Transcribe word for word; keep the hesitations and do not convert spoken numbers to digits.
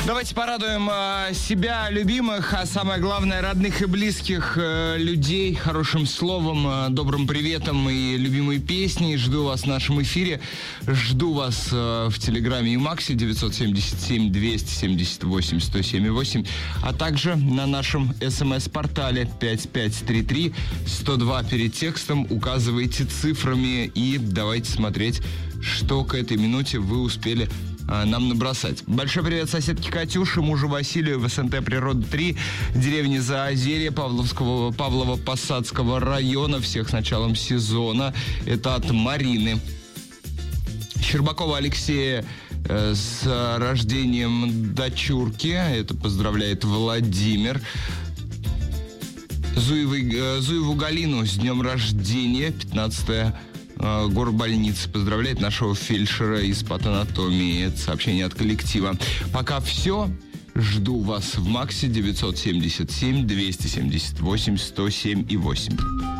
Давайте порадуем э, себя, любимых, а самое главное, родных и близких э, людей хорошим словом, э, добрым приветом и любимой песней. Жду вас в нашем эфире. Жду вас э, в Телеграме и Максе девятьсот семьдесят семь двести семьдесят восемь сто семь восемь, а также на нашем СМС-портале пять пять три три сто два. Перед текстом указывайте цифрами и давайте смотреть, что к этой минуте вы успели нам набросать. Большой привет соседке Катюше, мужу Василию в СНТ «Природа три», деревне Заозерье Павловского, Павлово-Посадского района. Всех с началом сезона. Это от Марины. Щербакова Алексея э, с рождением дочурки. Это поздравляет Владимир. Зуевой, э, Зуеву Галину с днем рождения, пятнадцатое горбольница. Поздравляет нашего фельдшера из патанатомии. Это сообщение от коллектива. Пока все. Жду вас в Максе девятьсот семьдесят семь двести семьдесят восемь сто семь и восемь.